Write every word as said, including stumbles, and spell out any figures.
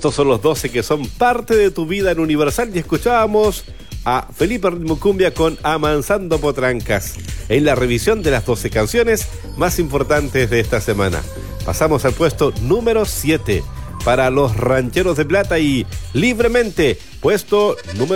Estos son los doce que son parte de tu vida en Universal y escuchábamos a Felipe Ritmo Cumbia con Amansando Potrancas en la revisión de las doce canciones más importantes de esta semana. Pasamos al puesto número siete para los Rancheros de Plata y Libremente, puesto número